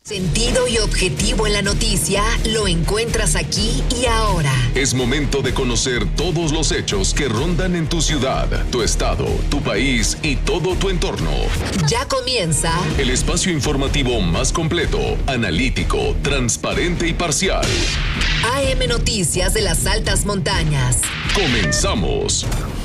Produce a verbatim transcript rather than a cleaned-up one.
Sentido y objetivo en la noticia lo encuentras aquí y ahora. Es momento de conocer todos los hechos que rondan en tu ciudad, tu estado, tu país y todo tu entorno. Ya comienza el espacio informativo más completo, analítico, transparente y parcial. A M Noticias de las Altas Montañas. Comenzamos.